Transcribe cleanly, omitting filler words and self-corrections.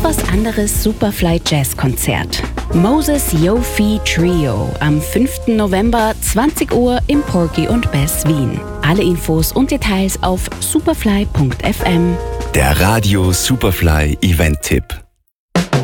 was anderes Superfly Jazz Konzert. Moses Yofi Trio am 5. November 20 Uhr im Porgy und Bess Wien. Alle Infos und Details auf superfly.fm. Der Radio Superfly Event-Tipp.